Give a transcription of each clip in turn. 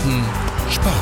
Kärnten Sport.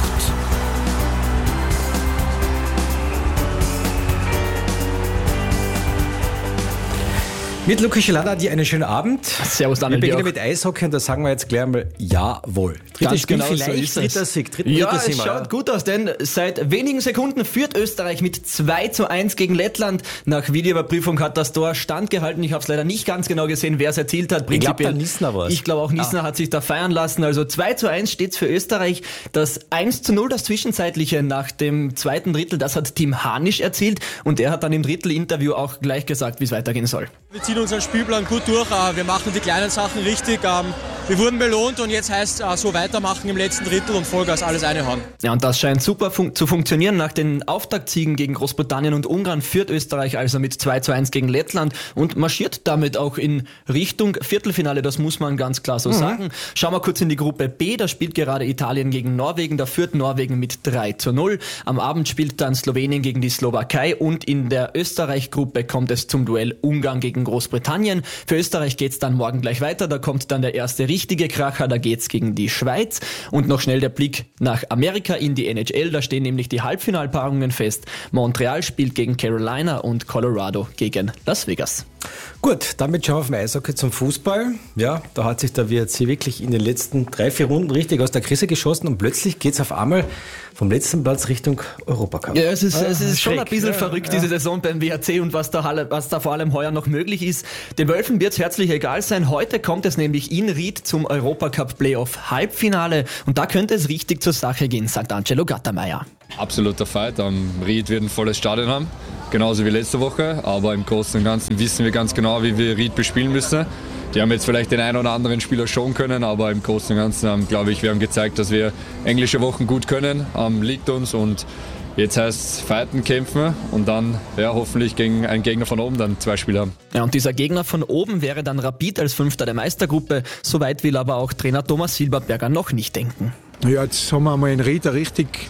Mit Lukas Schilander dir einen schönen Abend. Servus, Daniel. Wir beginnen mit Eishockey und da sagen wir jetzt gleich einmal jawohl. Drittes Spiel genau vielleicht, so ist es. dritter Sieg. Ja, es schaut gut aus, denn seit wenigen Sekunden führt Österreich mit 2:1 gegen Lettland. Nach Videoüberprüfung hat das Tor standgehalten. Ich habe es leider nicht ganz genau gesehen, wer es erzielt hat. Ich glaube, der Niesner war es. Ich glaube auch, Niesner hat sich da feiern lassen. Also 2:1 steht's für Österreich. Das 1:0, das Zwischenzeitliche nach dem zweiten Drittel, das hat Tim Hanisch erzielt. Und er hat dann im Drittel-Interview auch gleich gesagt, wie es weitergehen soll. Wir ziehen unseren Spielplan gut durch, wir machen die kleinen Sachen richtig, wir wurden belohnt und jetzt heißt es so weitermachen im letzten Drittel und Vollgas alles reinhauen. Ja, und das scheint super zu funktionieren. Nach den Auftaktsiegen gegen Großbritannien und Ungarn führt Österreich also mit 2:1 gegen Lettland und marschiert damit auch in Richtung Viertelfinale, das muss man ganz klar so sagen. Schauen wir kurz in die Gruppe B, da spielt gerade Italien gegen Norwegen, da führt Norwegen mit 3:0. Am Abend spielt dann Slowenien gegen die Slowakei und in der Österreich-Gruppe kommt es zum Duell Ungarn gegen Großbritannien. Für Österreich geht's dann morgen gleich weiter, da kommt dann der erste richtige Kracher, da geht's gegen die Schweiz. Und noch schnell der Blick nach Amerika in die NHL, da stehen nämlich die Halbfinalpaarungen fest. Montreal spielt gegen Carolina und Colorado gegen Las Vegas. Gut, damit schauen wir vom Eishockey zum Fußball. Ja, da hat sich der WRC wirklich in den letzten 3-4 Runden richtig aus der Krise geschossen und plötzlich geht's auf einmal vom letzten Platz Richtung Europacup. Ja, es ist schon ein bisschen Ja, verrückt, diese Saison beim WRC und was da vor allem heuer noch möglich ist. Den Wölfen wird's herzlich egal sein. Heute kommt es nämlich in Ried zum Europacup Playoff Halbfinale und da könnte es richtig zur Sache gehen, sagt Angelo Gattermeier. Absoluter Fight. Ried wird ein volles Stadion haben, genauso wie letzte Woche. Aber im Großen und Ganzen wissen wir ganz genau, wie wir Ried bespielen müssen. Die haben jetzt vielleicht den einen oder anderen Spieler schon können, aber im Großen und Ganzen glaube ich, wir haben gezeigt, dass wir englische Wochen gut können. Liegt uns und jetzt heißt es fighten, kämpfen und dann hoffentlich gegen einen Gegner von oben dann 2 Spiele haben. Ja, und dieser Gegner von oben wäre dann Rapid als 5. der Meistergruppe. Soweit will aber auch Trainer Thomas Silberberger noch nicht denken. Ja, jetzt haben wir mal in Ried ein richtig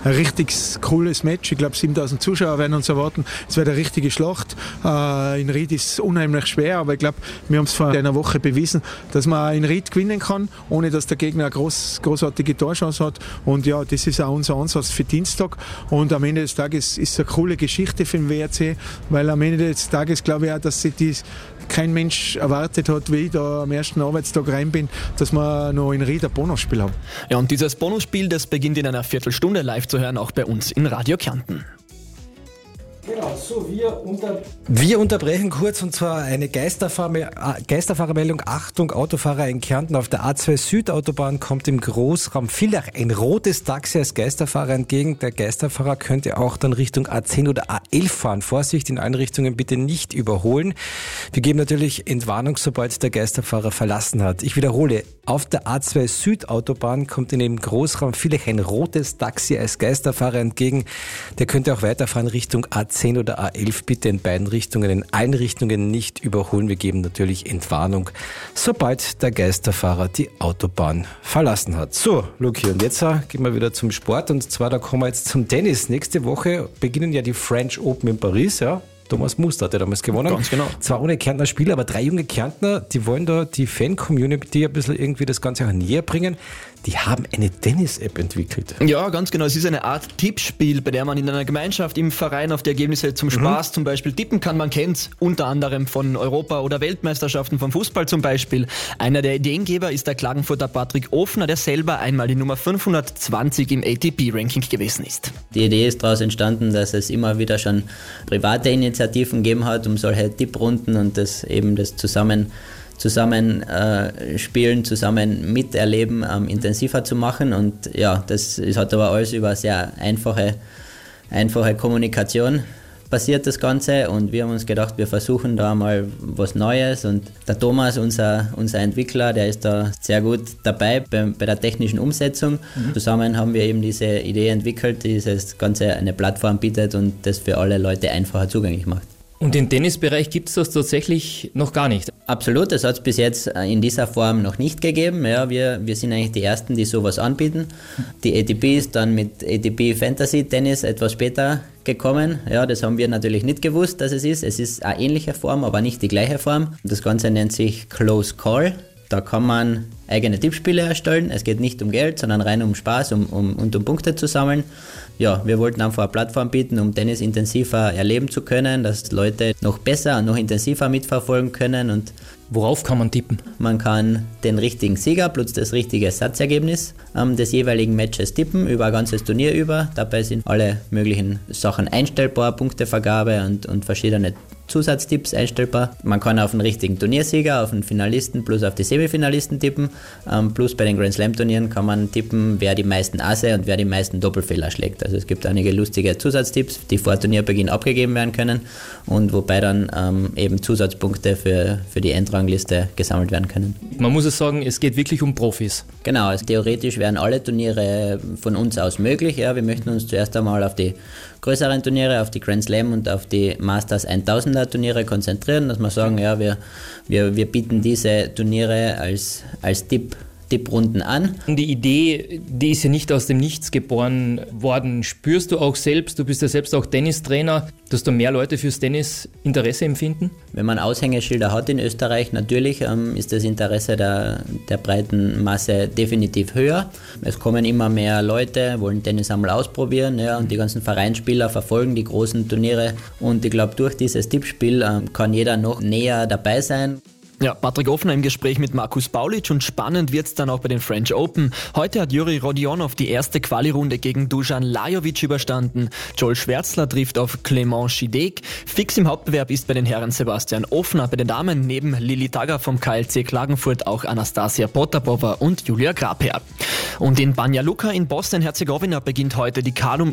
cooles Match. Ich glaube, 7000 Zuschauer werden uns erwarten. Es wird eine richtige Schlacht. In Ried ist es unheimlich schwer, aber ich glaube, wir haben es vor einer Woche bewiesen, dass man in Ried gewinnen kann, ohne dass der Gegner eine großartige Torchance hat. Und ja, das ist auch unser Ansatz für Dienstag. Und am Ende des Tages ist es eine coole Geschichte für den WRC, weil am Ende des Tages glaube ich auch, dass sich kein Mensch erwartet hat, wie ich da am ersten Arbeitstag rein bin, dass wir noch in Ried ein Bonusspiel haben. Ja, und dieses Bonusspiel, das beginnt in einer Viertelstunde live zu hören, auch bei uns in Radio Kärnten. Genau, so wir unterbrechen kurz und zwar eine Geisterfahrermeldung. Achtung, Autofahrer in Kärnten auf der A2 Südautobahn kommt im Großraum Villach ein rotes Taxi als Geisterfahrer entgegen. Der Geisterfahrer könnte auch dann Richtung A10 oder A11 fahren. Vorsicht, in allen Richtungen bitte nicht überholen. Wir geben natürlich Entwarnung, sobald der Geisterfahrer verlassen hat. Ich wiederhole, auf der A2 Südautobahn kommt in dem Großraum Villach ein rotes Taxi als Geisterfahrer entgegen. Der könnte auch weiterfahren Richtung A10 oder A11, bitte in beiden Richtungen, in allen Richtungen nicht überholen. Wir geben natürlich Entwarnung, sobald der Geisterfahrer die Autobahn verlassen hat. So, Luki, und jetzt gehen wir wieder zum Sport und zwar, da kommen wir jetzt zum Tennis. Nächste Woche beginnen ja die French Open in Paris, ja. Thomas Muster hat ja damals gewonnen. Ganz genau. Zwar ohne Kärntner Spieler, aber 3 junge Kärntner, die wollen da die Fan-Community ein bisschen irgendwie das Ganze auch näher bringen. Die haben eine Tennis-App entwickelt. Ja, ganz genau. Es ist eine Art Tippspiel, bei der man in einer Gemeinschaft im Verein auf die Ergebnisse zum Spaß zum Beispiel tippen kann. Man kennt es unter anderem von Europa- oder Weltmeisterschaften, vom Fußball zum Beispiel. Einer der Ideengeber ist der Klagenfurter Patrick Ofner, der selber einmal die Nummer 520 im ATP-Ranking gewesen ist. Die Idee ist daraus entstanden, dass es immer wieder schon private Initiativen gegeben hat, um solche Tipprunden und das zusammen spielen, zusammen miterleben, intensiver zu machen. Und ja, das hat aber alles über sehr einfache Kommunikation passiert, das Ganze. Und wir haben uns gedacht, wir versuchen da mal was Neues. Und der Thomas, unser Entwickler, der ist da sehr gut dabei bei der technischen Umsetzung. Zusammen haben wir eben diese Idee entwickelt, die das Ganze eine Plattform bietet und das für alle Leute einfacher zugänglich macht. Und im Tennisbereich gibt es das tatsächlich noch gar nicht? Absolut, das hat es bis jetzt in dieser Form noch nicht gegeben. Ja, wir sind eigentlich die Ersten, die sowas anbieten. Die ATP ist dann mit ATP Fantasy Tennis etwas später gekommen. Ja, das haben wir natürlich nicht gewusst, dass es ist. Es ist eine ähnliche Form, aber nicht die gleiche Form. Das Ganze nennt sich Close Call. Da kann man eigene Tippspiele erstellen. Es geht nicht um Geld, sondern rein um Spaß und um Punkte zu sammeln. Ja, wir wollten einfach eine Plattform bieten, um Tennis intensiver erleben zu können, dass Leute noch besser und noch intensiver mitverfolgen können. Und worauf kann man tippen? Man kann den richtigen Sieger plus das richtige Satzergebnis des jeweiligen Matches tippen, über ein ganzes Turnier über. Dabei sind alle möglichen Sachen einstellbar, Punktevergabe und verschiedene Zusatztipps einstellbar. Man kann auf den richtigen Turniersieger, auf den Finalisten plus auf die Semifinalisten tippen. Plus bei den Grand Slam Turnieren kann man tippen, wer die meisten Asse und wer die meisten Doppelfehler schlägt. Also es gibt einige lustige Zusatztipps, die vor Turnierbeginn abgegeben werden können und wobei dann eben Zusatzpunkte für die Endrangliste gesammelt werden können. Man muss es sagen, es geht wirklich um Profis. Genau, also theoretisch wären alle Turniere von uns aus möglich. Ja, wir möchten uns zuerst einmal auf die größeren Turniere, auf die Grand Slam und auf die Masters 1000er Turniere konzentrieren, dass wir sagen, ja, wir bieten diese Turniere als Tipprunden an. Die Idee, die ist ja nicht aus dem Nichts geboren worden. Spürst du auch selbst, du bist ja selbst auch Tennistrainer, dass da mehr Leute fürs Tennis Interesse empfinden? Wenn man Aushängeschilder hat in Österreich, natürlich ist das Interesse der breiten Masse definitiv höher. Es kommen immer mehr Leute, wollen Tennis einmal ausprobieren, ja, und die ganzen Vereinsspieler verfolgen die großen Turniere und ich glaube, durch dieses Tippspiel kann jeder noch näher dabei sein. Ja, Patrick Offner im Gespräch mit Markus Baulic und spannend wird's dann auch bei den French Open. Heute hat Juri Rodionov die erste Quali-Runde gegen Dusan Lajovic überstanden. Joel Schwärzler trifft auf Clément Chidek. Fix im Hauptbewerb ist bei den Herren Sebastian Offner. Bei den Damen neben Lili Tagger vom KLC Klagenfurt auch Anastasia Potapova und Julia Grabherr. Und in Banja Luka in Bosnien-Herzegowina beginnt heute die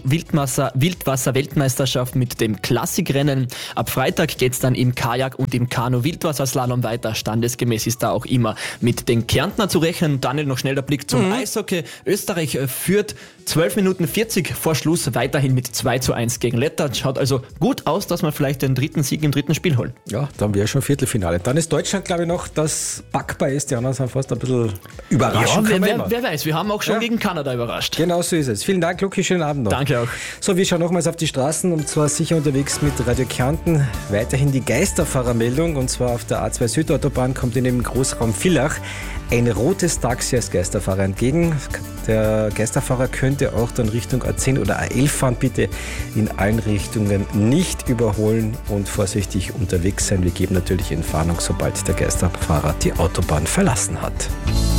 Kalum-Wildwasser-Weltmeisterschaft mit dem Klassikrennen. Ab Freitag geht's dann im Kajak und im Kanu-Wildwasserslalom weiter. Standesgemäß ist da auch immer mit den Kärntner zu rechnen. Und Daniel, noch schnell der Blick zum Eishockey. Österreich führt 12 Minuten 40 vor Schluss weiterhin mit 2:1 gegen Lettland. Schaut also gut aus, dass wir vielleicht den dritten Sieg im dritten Spiel holen. Ja, dann wäre schon Viertelfinale. Dann ist Deutschland, glaube ich, noch das packbar ist. Die anderen sind fast ein bisschen überraschend. Ja, wer weiß, wir haben auch schon gegen Kanada überrascht. Genau so ist es. Vielen Dank, Luki, schönen Abend noch. Danke auch. So, wir schauen nochmals auf die Straßen und zwar sicher unterwegs mit Radio Kärnten. Weiterhin die Geisterfahrermeldung und zwar auf der A2 Südautobahn kommt in dem Großraum Villach ein rotes Taxi als Geisterfahrer entgegen. Der Geisterfahrer könnte auch dann Richtung A10 oder A11 fahren. Bitte in allen Richtungen nicht überholen und vorsichtig unterwegs sein. Wir geben natürlich Entwarnung, sobald der Geisterfahrer die Autobahn verlassen hat.